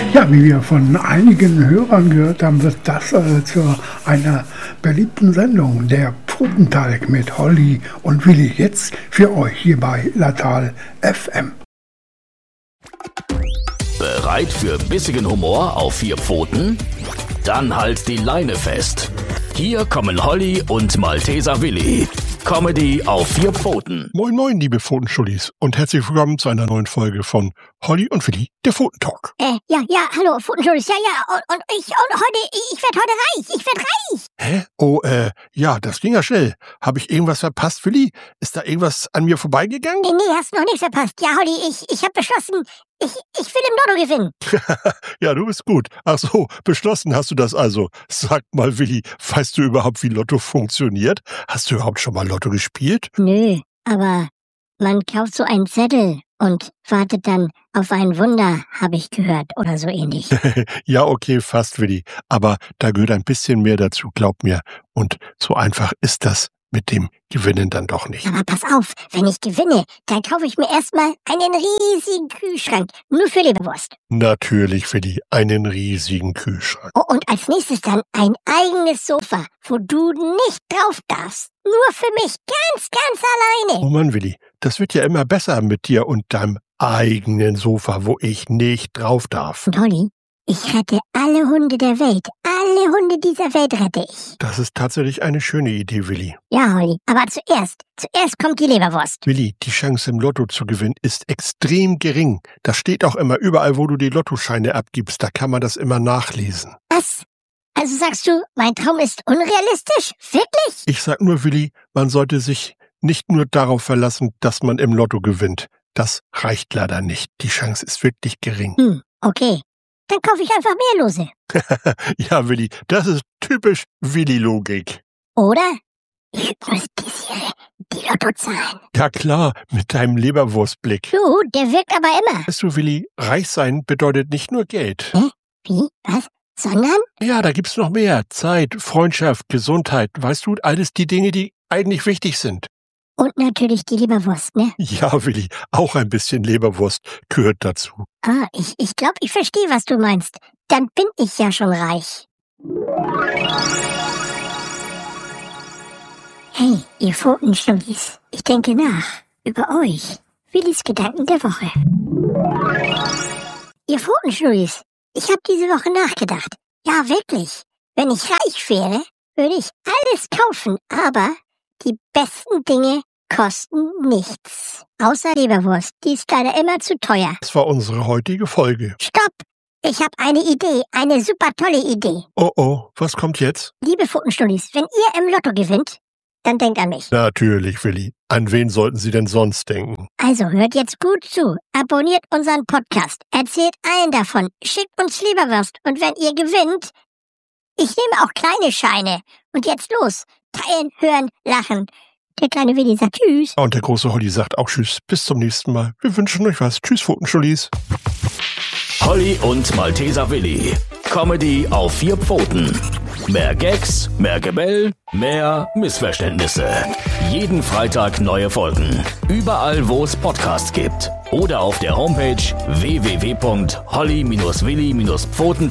Ja, wie wir von einigen Hörern gehört haben, wird das zu einer beliebten Sendung, der Pfotentalk mit Holly und Willi, jetzt für euch hier bei Latal FM. Bereit für bissigen Humor auf 4 Pfoten? Dann halt die Leine fest. Hier kommen Holly und Malteser Willi. Comedy auf 4 Pfoten. Moin moin, liebe Pfotenschullis und herzlich willkommen zu einer neuen Folge von Holly und Willi, der Pfotentalk. Hallo, Pfotenschullis, und ich werd heute reich, ich werd reich. Hä? Oh, ja, das ging ja schnell. Habe ich irgendwas verpasst, Willi? Ist da irgendwas an mir vorbeigegangen? Nee, hast noch nichts verpasst. Ja, Holly, ich hab beschlossen, ich will im Lotto gewinnen. Ja, du bist gut. Ach so, beschlossen hast du das also. Sag mal, Willi, weißt du überhaupt, wie Lotto funktioniert? Hast du überhaupt schon mal Lotto gespielt? Nö, aber man kauft so einen Zettel und wartet dann auf ein Wunder, habe ich gehört, oder so ähnlich. Ja, okay, fast, Willi. Aber da gehört ein bisschen mehr dazu, glaub mir. Und so einfach ist das mit dem Gewinnen dann doch nicht. Aber pass auf, wenn ich gewinne, dann kaufe ich mir erstmal einen riesigen Kühlschrank, nur für Leberwurst. Natürlich, Willi, einen riesigen Kühlschrank. Oh, und als nächstes dann ein eigenes Sofa, wo du nicht drauf darfst. Nur für mich, ganz alleine. Oh Mann, Willi, das wird ja immer besser mit dir und deinem eigenen Sofa, wo ich nicht drauf darf. Und Holly, ich rette alle Hunde der Welt. Alle Hunde dieser Welt rette ich. Das ist tatsächlich eine schöne Idee, Willi. Ja, Holly, aber zuerst kommt die Leberwurst. Willi, die Chance im Lotto zu gewinnen ist extrem gering. Das steht auch immer überall, wo du die Lottoscheine abgibst. Da kann man das immer nachlesen. Was? Also sagst du, mein Traum ist unrealistisch? Wirklich? Ich sag nur, Willi, man sollte sich nicht nur darauf verlassen, dass man im Lotto gewinnt. Das reicht leider nicht. Die Chance ist wirklich gering. Okay. Dann kaufe ich einfach mehr Lose. Ja, Willi, das ist typisch Willi-Logik. Oder? Ich hypnotisiere die Lottozahlen. Ja klar, mit deinem Leberwurstblick. Du, der wirkt aber immer. Weißt du, Willi, reich sein bedeutet nicht nur Geld. Hä? Wie? Was? Sondern? Ja, da gibt's noch mehr. Zeit, Freundschaft, Gesundheit. Weißt du, alles die Dinge, die eigentlich wichtig sind. Und natürlich die Leberwurst, ne? Ja, Willi, auch ein bisschen Leberwurst gehört dazu. Ah, ich glaube, ich verstehe, was du meinst. Dann bin ich ja schon reich. Hey, ihr Pfotenschnullis, ich denke nach über euch. Willis Gedanken der Woche. Ihr Pfotenschnullis, ich habe diese Woche nachgedacht. Ja, wirklich. Wenn ich reich wäre, würde ich alles kaufen, aber die besten Dinge kosten nichts. Außer Leberwurst, die ist leider immer zu teuer. Das war unsere heutige Folge. Stopp! Ich habe eine Idee, eine super tolle Idee. Oh, was kommt jetzt? Liebe Pfotenstullis, wenn ihr im Lotto gewinnt, dann denkt an mich. Natürlich, Willi. An wen sollten Sie denn sonst denken? Also hört jetzt gut zu. Abonniert unseren Podcast. Erzählt allen davon. Schickt uns Leberwurst. Und wenn ihr gewinnt, ich nehme auch kleine Scheine. Und jetzt los. Teilen, hören, lachen. Der kleine Willi sagt Tschüss. Und der große Holly sagt auch Tschüss. Bis zum nächsten Mal. Wir wünschen euch was. Tschüss, Pfotenschullis. Holly und Malteser Willi. Comedy auf 4 Pfoten. Mehr Gags, mehr Gebell, mehr Missverständnisse. Jeden Freitag neue Folgen. Überall, wo es Podcasts gibt. Oder auf der Homepage www.holly-willi-pfoten